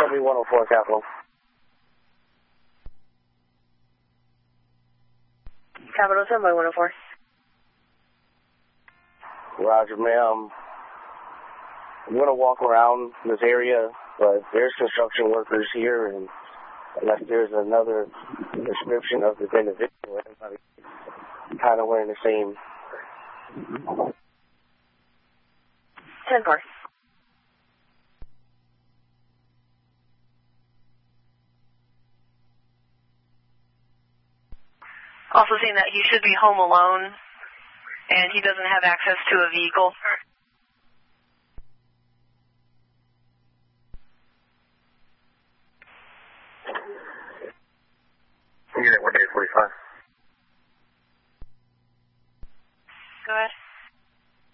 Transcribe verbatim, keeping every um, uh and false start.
Sunway one oh four, Capital. Capital Sunway one oh four. Roger, ma'am. I'm going to walk around this area, but there's construction workers here, and unless there's another description of this individual, everybody kind of wearing the same. ten four. Also seeing that he should be home alone, and he doesn't have access to a vehicle.